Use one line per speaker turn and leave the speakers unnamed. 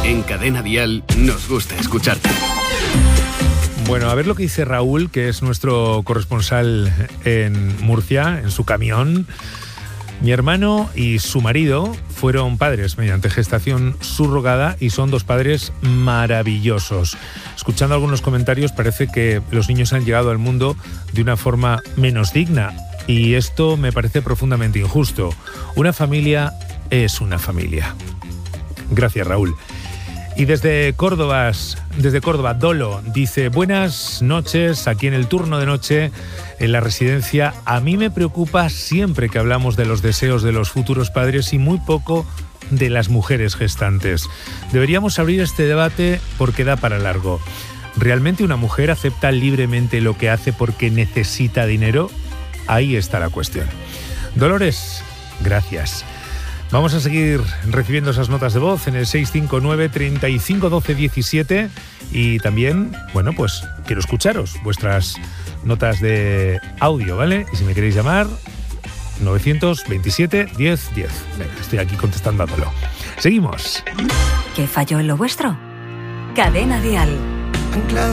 En Cadena Dial nos gusta escucharte.
Bueno, a ver lo que dice Raúl, que es nuestro corresponsal en Murcia, en su camión. Mi hermano y su marido fueron padres mediante gestación subrogada y son dos padres maravillosos. Escuchando algunos comentarios parece que los niños han llegado al mundo de una forma menos digna y esto me parece profundamente injusto. Una familia es una familia. Gracias, Raúl. Y desde Córdoba, Dolo dice: buenas noches, aquí en el turno de noche, en la residencia. A mí me preocupa siempre que hablamos de los deseos de los futuros padres y muy poco de las mujeres gestantes. Deberíamos abrir este debate porque da para largo. ¿Realmente una mujer acepta libremente lo que hace porque necesita dinero? Ahí está la cuestión. Dolores, gracias. Vamos a seguir recibiendo esas notas de voz en el 659 35 12 17 y también, bueno, pues quiero escucharos vuestras notas de audio, ¿vale? Y si me queréis llamar, 927 10 10. Venga, estoy aquí contestándolo. Seguimos.
¿Qué falló en lo vuestro? Cadena Dial.